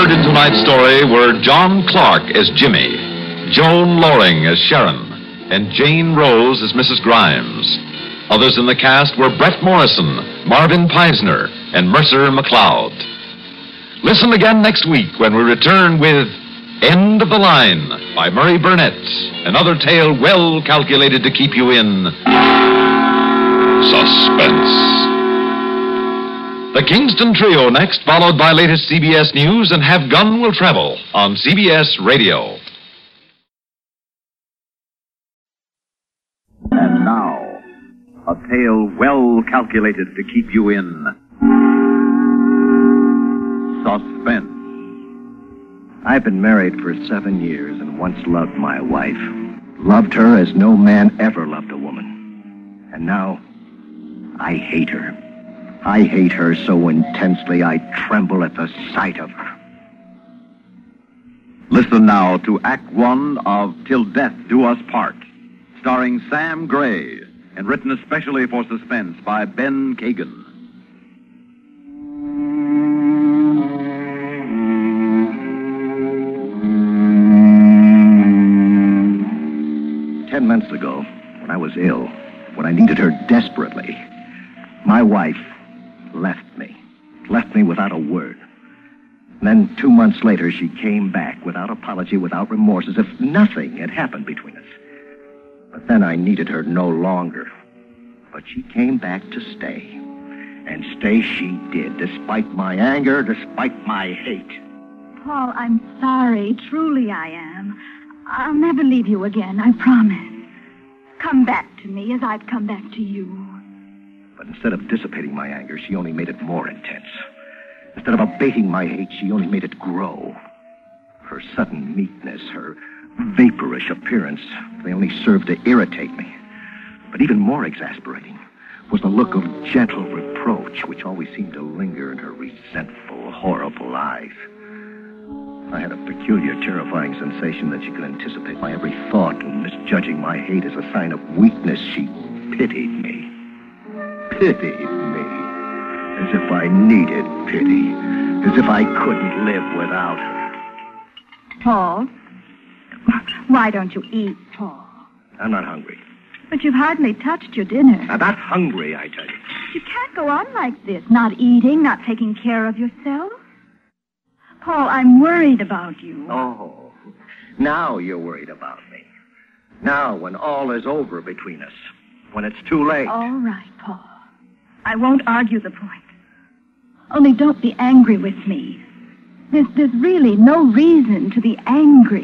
heard in tonight's story were John Clark as Jimmy, Joan Loring as Sharon, and Jane Rose as Mrs. Grimes. Others in the cast were Brett Morrison, Marvin Peisner, and Mercer McLeod. Listen again next week when we return with End of the Line by Murray Burnett, another tale well calculated to keep you in suspense. The Kingston Trio next, followed by latest CBS News and Have Gun Will Travel on CBS Radio. And now, a tale well calculated to keep you in suspense. I've been married for 7 years and once loved my wife. Loved her as no man ever loved a woman. And now, I hate her. I hate her so intensely I tremble at the sight of her. Listen now to Act One of Till Death Do Us Part, starring Sam Gray, and written especially for suspense by Ben Kagan. Months ago, when I was ill, when I needed her desperately, my wife left me without a word. And then 2 months later, she came back without apology, without remorse, as if nothing had happened between us. But then I needed her no longer. But she came back to stay. And stay she did, despite my anger, despite my hate. Paul, I'm sorry. Truly I am. I'll never leave you again, I promise. Come back to me as I've come back to you. But instead of dissipating my anger, she only made it more intense. Instead of abating my hate, she only made it grow. Her sudden meekness, her vaporish appearance, they only served to irritate me. But even more exasperating was the look of gentle reproach which always seemed to linger in her resentful, horrible eyes. I had a peculiar, terrifying sensation that she could anticipate my every thought, and misjudging my hate as a sign of weakness, she pitied me. Pitied me. As if I needed pity. As if I couldn't live without her. Paul, why don't you eat, Paul? I'm not hungry. But you've hardly touched your dinner. I'm not hungry, I tell you. You can't go on like this, not eating, not taking care of yourself. Paul, I'm worried about you. Oh, now you're worried about me. Now, when all is over between us. When it's too late. All right, Paul. I won't argue the point. Only don't be angry with me. There's really no reason to be angry.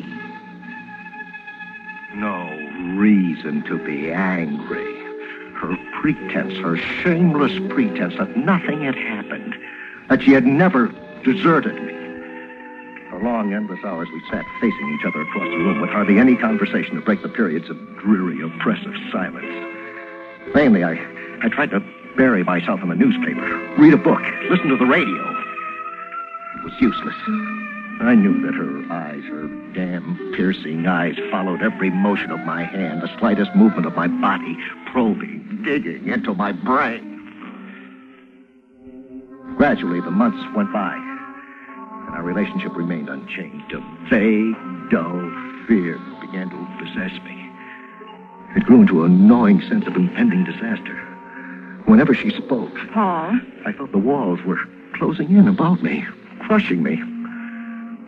No reason to be angry. Her pretense, her shameless pretense that nothing had happened. That she had never deserted me. For long, endless hours, we sat facing each other across the room with hardly any conversation to break the periods of dreary, oppressive silence. Vainly, I tried to bury myself in the newspaper, read a book, listen to the radio. It was useless. I knew that her eyes, her damn piercing eyes, followed every motion of my hand, the slightest movement of my body, probing, digging into my brain. Gradually, the months went by. Our relationship remained unchanged. A vague, dull fear began to possess me. It grew into a gnawing sense of impending disaster. Whenever she spoke, Paul, I felt the walls were closing in about me, crushing me.